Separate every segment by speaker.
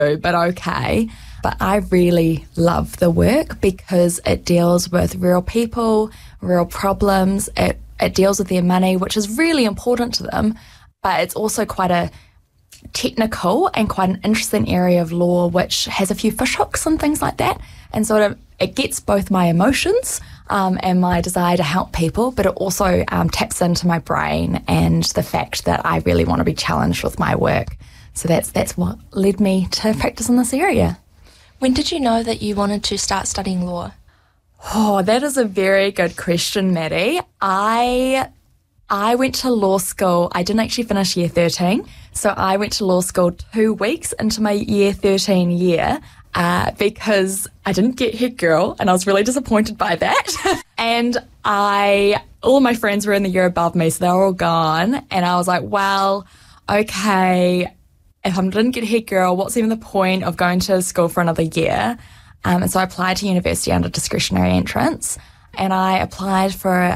Speaker 1: but okay. But I really love the work because it deals with real people, real problems. It deals with their money, which is really important to them, but it's also quite a technical and quite an interesting area of law which has a few fishhooks and things like that, and sort of it gets both my emotions and my desire to help people, but it also taps into my brain and the fact that I really want to be challenged with my work. So that's what led me to practice in this area.
Speaker 2: When did you know that you wanted to start studying law?
Speaker 1: Oh, that is a very good question, Maddie. I went to law school. I didn't actually finish year 13. So I went to law school 2 weeks into my year 13 year because I didn't get head girl, and I was really disappointed by that. And all of my friends were in the year above me, so they were all gone. And I was like, well, okay, if I didn't get head girl, what's even the point of going to school for another year? And so I applied to university under discretionary entrance. And I applied for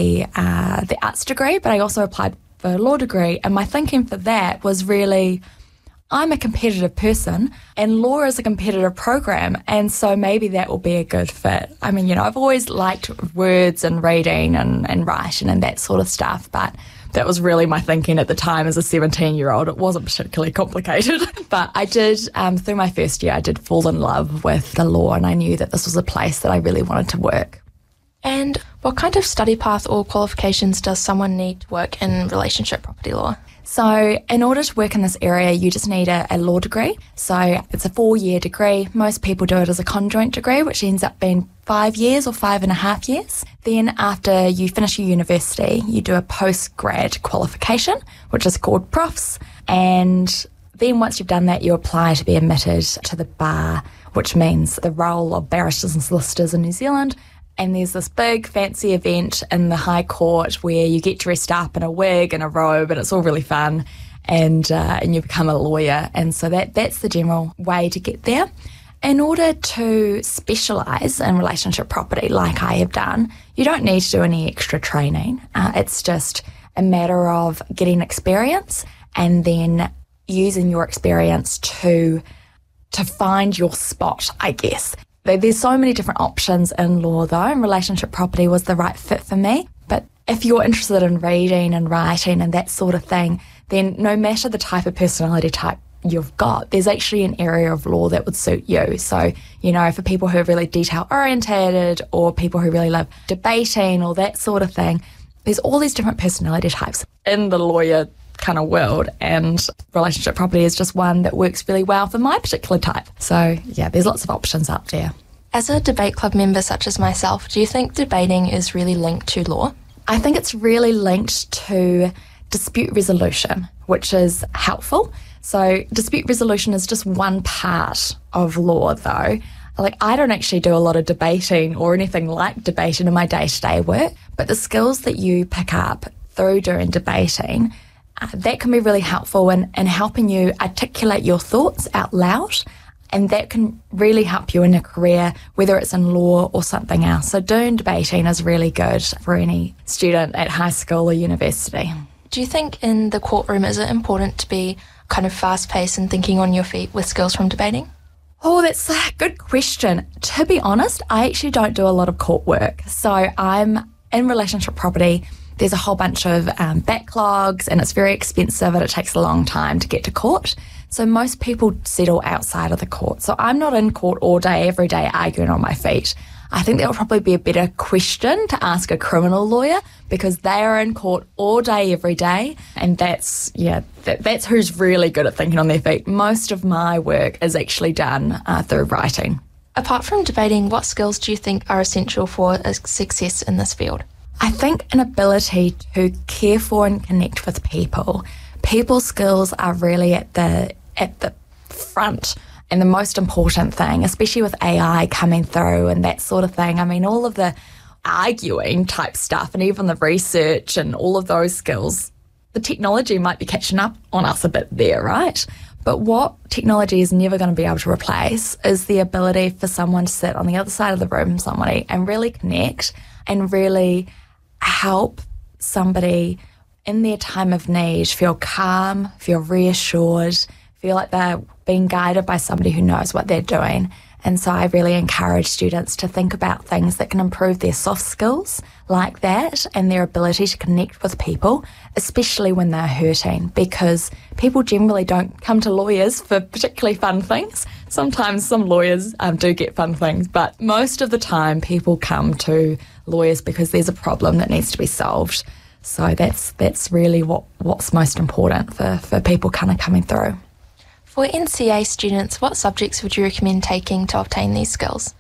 Speaker 1: the arts degree, but I also applied for a law degree. And my thinking for that was really, I'm a competitive person and law is a competitive program. And so maybe that will be a good fit. I mean, I've always liked words and reading and writing and that sort of stuff, but that was really my thinking at the time as a 17-year-old. It wasn't particularly complicated. But I did, through my first year, I did fall in love with the law, and I knew that this was a place that I really wanted to work.
Speaker 2: And what kind of study path or qualifications does someone need to work in relationship property law?
Speaker 1: So in order to work in this area, you just need a law degree. So it's a 4-year degree. Most people do it as a conjoint degree, which ends up being 5 years or 5.5 years. Then after you finish your university, you do a post-grad qualification, which is called Profs. And then once you've done that, you apply to be admitted to the bar, which means the role of barristers and solicitors in New Zealand. And there's this big fancy event in the High Court where you get dressed up in a wig and a robe, and it's all really fun, and you become a lawyer. And so that's the general way to get there. In order to specialise in relationship property like I have done, you don't need to do any extra training. It's just a matter of getting experience and then using your experience to find your spot, I guess. There's so many different options in law though, and relationship property was the right fit for me. But if you're interested in reading and writing and that sort of thing, then no matter the type of personality type you've got, there's actually an area of law that would suit you. So, for people who are really detail orientated or people who really love debating or that sort of thing, there's all these different personality types in the lawyer kind of world, and relationship property is just one that works really well for my particular type. So yeah, there's lots of options up there.
Speaker 2: As a debate club member such as myself, do you think debating is really linked to law?
Speaker 1: I think it's really linked to dispute resolution, which is helpful. So dispute resolution is just one part of law though. Like, I don't actually do a lot of debating or anything like debating in my day-to-day work, but the skills that you pick up through doing debating, that can be really helpful in helping you articulate your thoughts out loud, and that can really help you in a career, whether it's in law or something else. So doing debating is really good for any student at high school or university.
Speaker 2: Do you think in the courtroom is it important to be kind of fast-paced and thinking on your feet with skills from debating?
Speaker 1: Oh, that's a good question. To be honest, I actually don't do a lot of court work. So I'm in relationship property. There's a whole bunch of backlogs, and it's very expensive and it takes a long time to get to court. So most people settle outside of the court. So I'm not in court all day, every day, arguing on my feet. I think that would probably be a better question to ask a criminal lawyer, because they are in court all day, every day. And that's who's really good at thinking on their feet. Most of my work is actually done through writing.
Speaker 2: Apart from debating, what skills do you think are essential for a success in this field?
Speaker 1: I think an ability to care for and connect with people. People skills are really at the front and the most important thing, especially with AI coming through and that sort of thing. I mean, all of the arguing type stuff and even the research and all of those skills, the technology might be catching up on us a bit there, right? But what technology is never going to be able to replace is the ability for someone to sit on the other side of the room from somebody and really connect and really help somebody in their time of need feel calm, feel reassured, feel like they're being guided by somebody who knows what they're doing. And so I really encourage students to think about things that can improve their soft skills like that and their ability to connect with people, especially when they're hurting, because people generally don't come to lawyers for particularly fun things. Sometimes some lawyers do get fun things, but most of the time people come to lawyers because there's a problem that needs to be solved. So that's really what's most important for people kind of coming through.
Speaker 2: For NCEA students, what subjects would you recommend taking to obtain these skills?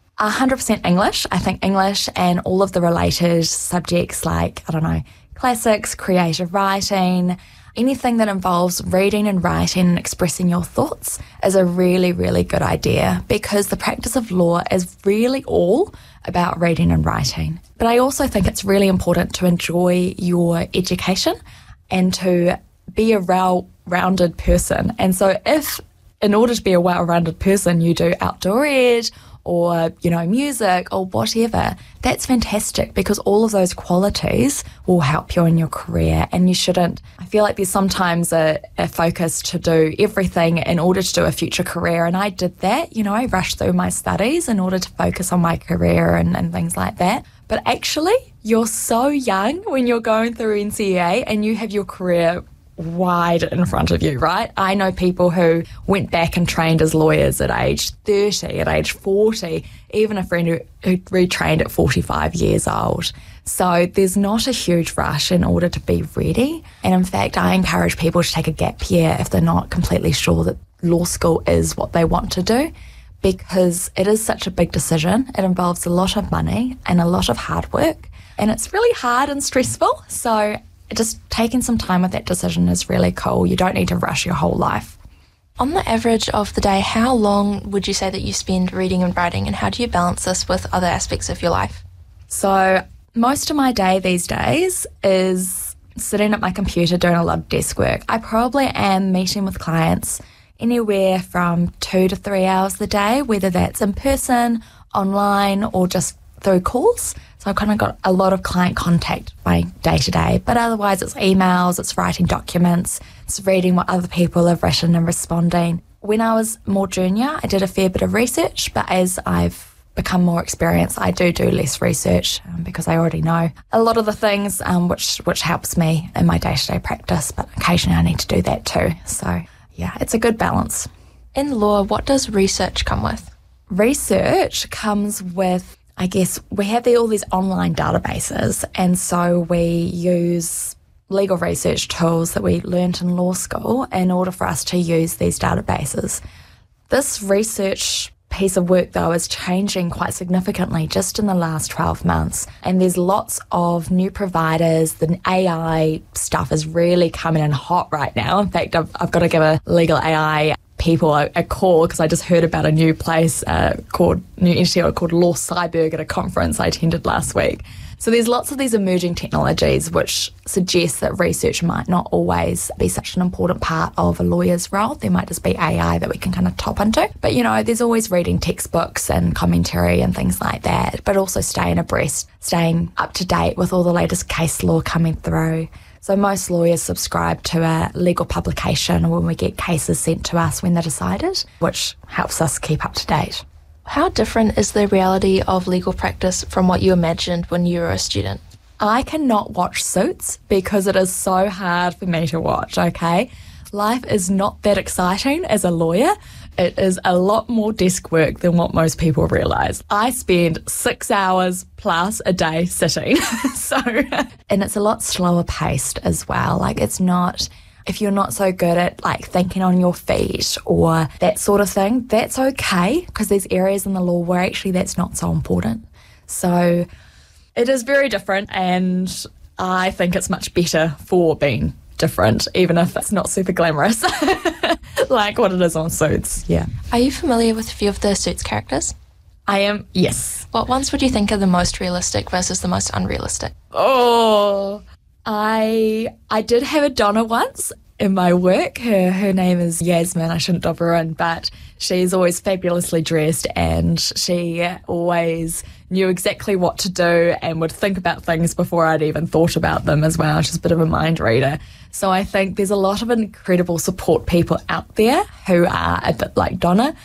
Speaker 1: 100% English. I think English and all of the related subjects like, classics, creative writing, anything that involves reading and writing and expressing your thoughts is a really, really good idea, because the practice of law is really all about reading and writing. But I also think it's really important to enjoy your education and to be a well-rounded person. And so if, in order to be a well-rounded person, you do outdoor ed or, music or whatever, that's fantastic, because all of those qualities will help you in your career. And you shouldn't, I feel like there's sometimes a focus to do everything in order to do a future career. And I did that, I rushed through my studies in order to focus on my career and things like that. But actually, you're so young when you're going through NCEA and you have your career wide in front of you, right? I know people who went back and trained as lawyers at age 30, at age 40, even a friend who retrained at 45 years old. So there's not a huge rush in order to be ready. And in fact, I encourage people to take a gap year if they're not completely sure that law school is what they want to do, because it is such a big decision. It involves a lot of money and a lot of hard work, and it's really hard and stressful. So just taking some time with that decision is really cool. You don't need to rush your whole life.
Speaker 2: On the average of the day, how long would you say that you spend reading and writing, and how do you balance this with other aspects of your life?
Speaker 1: So most of my day these days is sitting at my computer doing a lot of desk work. I probably am meeting with clients anywhere from 2 to 3 hours a day, whether that's in person, online, or just through calls. So I've kind of got a lot of client contact my day to day, but otherwise it's emails, it's writing documents, it's reading what other people have written and responding. When I was more junior, I did a fair bit of research, but as I've become more experienced, I do less research because I already know a lot of the things which helps me in my day-to-day practice, but occasionally I need to do that too. So yeah, it's a good balance.
Speaker 2: In law, what does research come with?
Speaker 1: Research comes with, I guess, we have all these online databases, and so we use legal research tools that we learnt in law school in order for us to use these databases. This research piece of work, though, is changing quite significantly just in the last 12 months, and there's lots of new providers. The AI stuff is really coming in hot right now. In fact, I've got to give a legal AI people a call, because I just heard about a new place new entity called Law Cyberg at a conference I attended last week. So there's lots of these emerging technologies which suggest that research might not always be such an important part of a lawyer's role. There might just be AI that we can kind of top into. But, there's always reading textbooks and commentary and things like that, but also staying abreast, staying up to date with all the latest case law coming through. So most lawyers subscribe to a legal publication when we get cases sent to us when they're decided, which helps us keep up to date.
Speaker 2: How different is the reality of legal practice from what you imagined when you were a student?
Speaker 1: I cannot watch Suits because it is so hard for me to watch, okay? Life is not that exciting as a lawyer. It is a lot more desk work than what most people realise. I spend 6 hours plus a day sitting. And it's a lot slower paced as well. Like, it's not, if you're not so good at thinking on your feet or that sort of thing, that's okay, because there's areas in the law where actually that's not so important. So it is very different, and I think it's much better for being different, even if it's not super glamorous, like what it is on Suits. Yeah.
Speaker 2: Are you familiar with a few of the Suits characters?
Speaker 1: I am, yes.
Speaker 2: What ones would you think are the most realistic versus the most unrealistic?
Speaker 1: Oh, I did have a Donna once. in my work. Her name is Yasmin. I shouldn't dob her in, but she's always fabulously dressed, and she always knew exactly what to do and would think about things before I'd even thought about them as well. She's a bit of a mind reader. So I think there's a lot of incredible support people out there who are a bit like Donna,